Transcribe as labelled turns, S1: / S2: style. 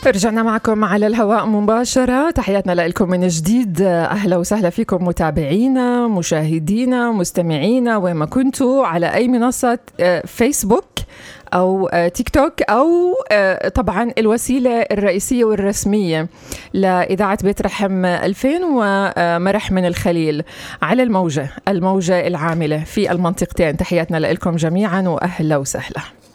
S1: رجعنا معكم على الهواء مباشرة. تحياتنا لكم من جديد. أهلا وسهلا فيكم متابعينا، مشاهدينا، مستمعينا، وين ما كنتوا على أي منصة فيسبوك أو تيك توك أو طبعا الوسيلة الرئيسية والرسمية لإذاعة بيت رحم 2000 ومرح من الخليل على الموجة العاملة في المنطقتين. تحياتنا لكم جميعا وأهلا وسهلا.